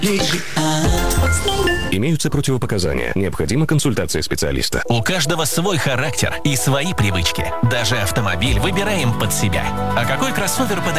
Имеются противопоказания. Необходима консультация специалиста. У каждого свой характер и свои привычки. Даже автомобиль выбираем под себя. А какой кроссовер подойдет